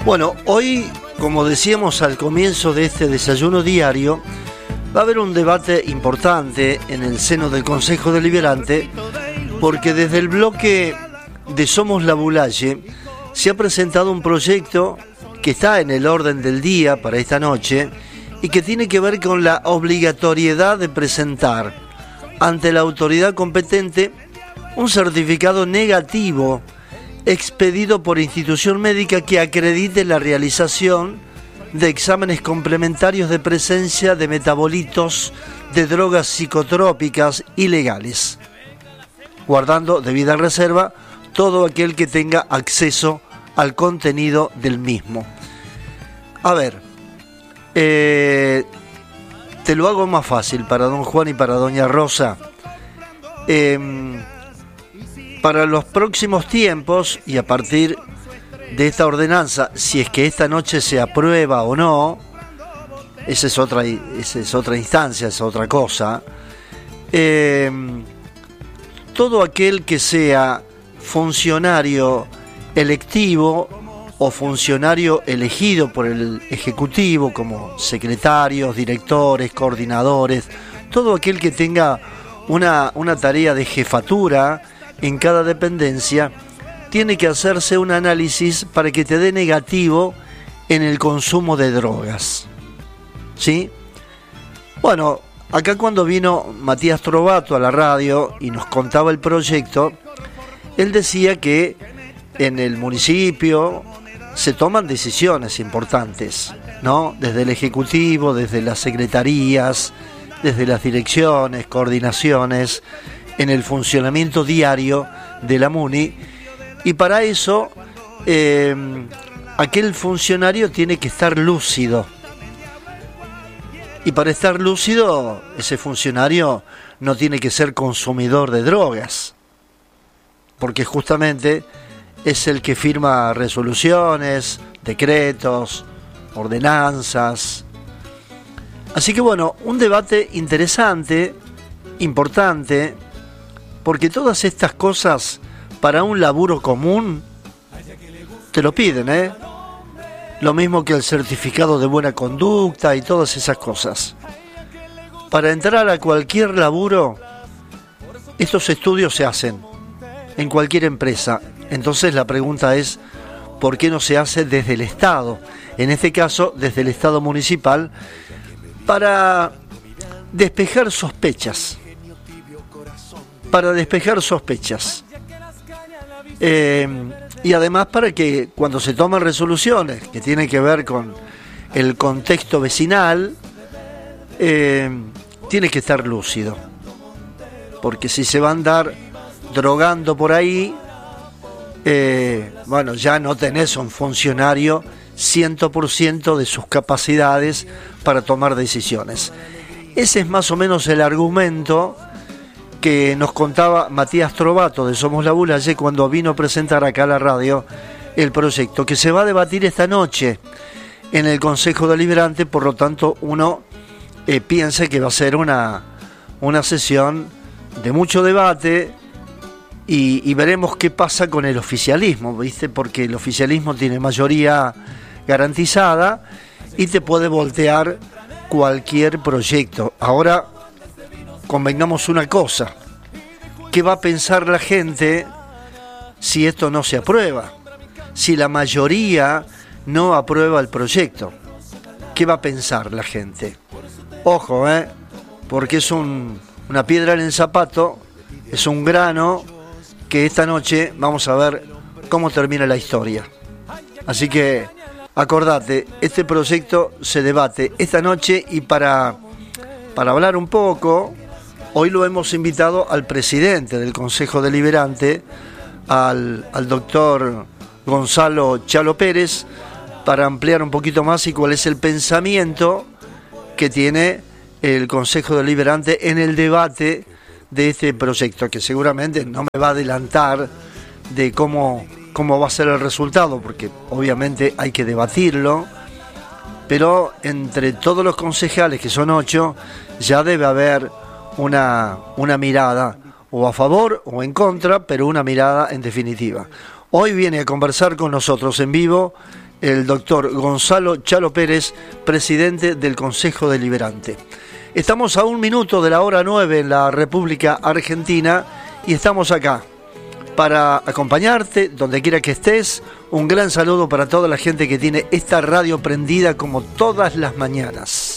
Bueno, hoy, como decíamos al comienzo de este desayuno diario, va a haber un debate importante en el seno del Consejo Deliberante, porque desde el bloque de Somos la Bulaye se ha presentado un proyecto que está en el orden del día para esta noche y que tiene que ver con la obligatoriedad de presentar ante la autoridad competente un certificado negativo expedido por institución médica que acredite la realización de exámenes complementarios de presencia de metabolitos de drogas psicotrópicas ilegales, guardando debida reserva todo aquel que tenga acceso al contenido del mismo. A ver, te lo hago más fácil para don Juan y para doña Rosa. Para los próximos tiempos y a partir de esta ordenanza, si es que esta noche se aprueba o no, esa es otra instancia, es otra cosa. Todo aquel que sea funcionario electivo o funcionario elegido por el Ejecutivo como secretarios, directores, coordinadores, todo aquel que tenga una tarea de jefatura en cada dependencia, tiene que hacerse un análisis para que te dé negativo en el consumo de drogas. ¿Sí? Bueno, acá cuando vino Matías Trovato a la radio y nos contaba el proyecto, él decía que en el municipio se toman decisiones importantes, ¿no? Desde el Ejecutivo, desde las secretarías, desde las direcciones, coordinaciones, en el funcionamiento diario de la MUNI, y para eso aquel funcionario tiene que estar lúcido, y para estar lúcido ese funcionario no tiene que ser consumidor de drogas, porque justamente es el que firma resoluciones, decretos, ordenanzas. Así que bueno, un debate interesante, importante, porque todas estas cosas para un laburo común te lo piden, ¿eh? Lo mismo que el certificado de buena conducta y todas esas cosas. Para entrar a cualquier laburo, estos estudios se hacen en cualquier empresa. Entonces la pregunta es, ¿por qué no se hace desde el Estado? En este caso, desde el Estado municipal, para despejar sospechas. Y además para que cuando se toman resoluciones que tienen que ver con el contexto vecinal, tiene que estar lúcido, porque si se va a andar drogando por ahí, bueno, ya no tenés un funcionario 100% de sus capacidades para tomar decisiones. Ese es más o menos el argumento que nos contaba Matías Trovato de Somos la Bulaye cuando vino a presentar acá a la radio el proyecto que se va a debatir esta noche en el Consejo Deliberante. Por lo tanto, uno piensa que va a ser una sesión de mucho debate y veremos qué pasa con el oficialismo, ¿viste? Porque el oficialismo tiene mayoría garantizada y te puede voltear cualquier proyecto. Ahora, convengamos una cosa: ¿qué va a pensar la gente si esto no se aprueba? Si la mayoría no aprueba el proyecto, ¿qué va a pensar la gente? Ojo, porque es una piedra en el zapato, es un grano que esta noche vamos a ver cómo termina la historia. Así que acordate, este proyecto se debate esta noche, y para hablar un poco, hoy lo hemos invitado al presidente del Consejo Deliberante, al doctor Gonzalo Chalo Pérez, para ampliar un poquito más y cuál es el pensamiento que tiene el Consejo Deliberante en el debate de este proyecto, que seguramente no me va a adelantar de cómo va a ser el resultado, porque obviamente hay que debatirlo, pero entre todos los concejales, que son 8, ya debe haber una mirada o a favor o en contra, pero una mirada en definitiva. Hoy viene a conversar con nosotros en vivo el doctor Gonzalo Chalo Pérez, presidente del Consejo Deliberante. Estamos a 1 minuto de la hora 9 en la República Argentina y estamos acá para acompañarte donde quiera que estés. Un gran saludo para toda la gente que tiene esta radio prendida como todas las mañanas.